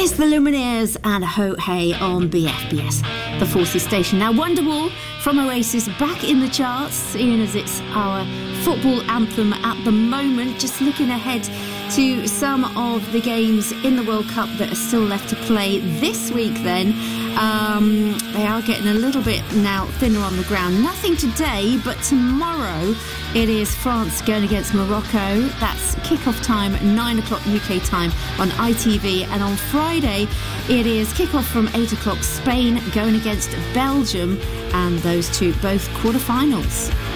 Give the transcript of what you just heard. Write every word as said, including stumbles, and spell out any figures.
It's the Lumineers and Ho Hey on B F B S, the Forces station. Now, Wonderwall from Oasis back in the charts, seeing as it's our football anthem at the moment. Just looking ahead to some of the games in the World Cup that are still left to play this week then. Um, they are getting a little bit now thinner on the ground. Nothing today, but tomorrow it is France going against Morocco. That's kick-off time, nine o'clock U K time on I T V. And on Friday it is kick-off from eight o'clock, Spain going against Belgium. And those two both quarterfinals.